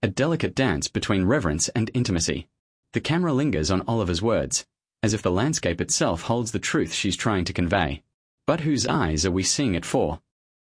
a delicate dance between reverence and intimacy. The camera lingers on Oliver's words, as if the landscape itself holds the truth she's trying to convey. But whose eyes are we seeing it for?